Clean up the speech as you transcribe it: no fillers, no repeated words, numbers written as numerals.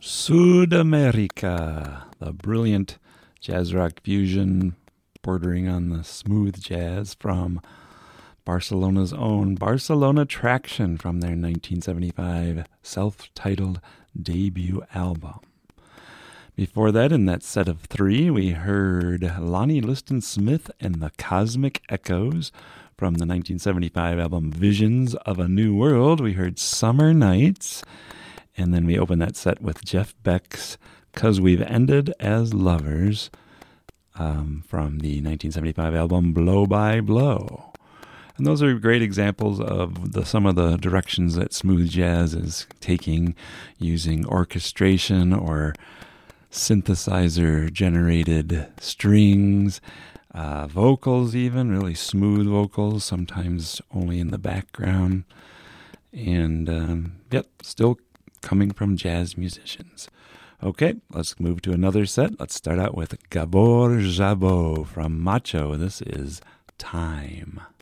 Sudamerica, the brilliant jazz rock fusion bordering on the smooth jazz from Barcelona's own Barcelona Traction from their 1975 self-titled debut album. Before that, in that set of three, we heard Lonnie Liston Smith and the Cosmic Echoes from the 1975 album Visions of a New World. We heard Summer Nights. And then we opened that set with Jeff Beck's 'Cause We've Ended as Lovers from the 1975 album Blow by Blow. And those are great examples of some of the directions that smooth jazz is taking, using orchestration or synthesizer-generated strings, vocals even, really smooth vocals, sometimes only in the background. And, still coming from jazz musicians. Okay, let's move to another set. Let's start out with Gabor Szabo from Macho. This is Time.